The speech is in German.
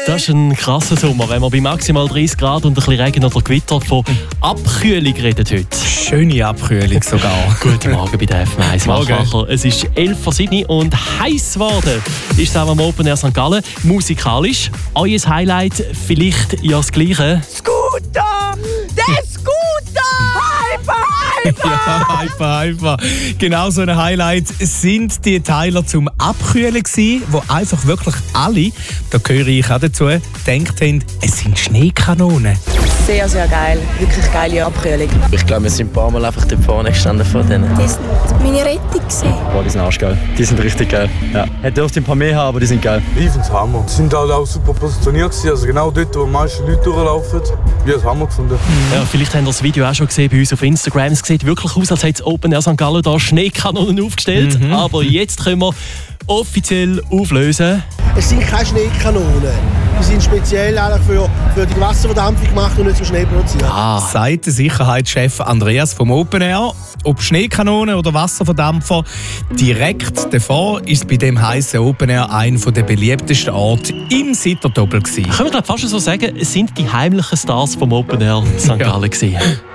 Das ist ein krasser Sommer, wenn man bei maximal 30 Grad und ein bisschen Regen oder Gewitter von Abkühlung redet heute. Schöne Abkühlung sogar. Guten Morgen bei der FM1 Wachmacher. Es ist 11:07 und heiß geworden ist es auch am Open Air St. Gallen. Musikalisch, euer Highlight vielleicht ja das Gleiche. Scooter! Der Scooter! Hyper! Ja, hyper. Genau so ein Highlight sind die Teiler zum Abkühlen gewesen, wo einfach wirklich alle, da gehöre ich auch dazu, gedacht haben, es sind Schneekanonen. Sehr, sehr geil. Wirklich geile Abkühlung. Ich glaube, wir sind ein paar Mal einfach dort vorne gestanden von denen. Das war meine Rettung. Boah, die sind arschgeil. Die sind richtig geil. Ja. Hätte dürfte ein paar mehr haben, aber die sind geil. Ich finde es Hammer. Die sind halt auch super positioniert gewesen. Also genau dort, wo die meisten Leute durchlaufen. Ich habe es Hammer gefunden. Ja, vielleicht habt ihr das Video auch schon gesehen bei uns auf Instagram. Es sieht wirklich aus, als hätte das Open Air St. Gallen da Schneekanonen aufgestellt. Aber jetzt können wir offiziell auflösen. Es sind keine Schneekanonen. Die sind speziell eigentlich für die Wasserverdampfung gemacht und nicht zum Schnee produziert. Sagt der Sicherheitschef Andreas vom Open Air. Ob Schneekanonen oder Wasserverdampfer, direkt davor ist bei dem heißen Open Air einer der beliebtesten Orte im Sitter-Doppel gewesen. Können wir fast so sagen, es sind die heimlichen Stars vom Open Air St. Gallen gewesen.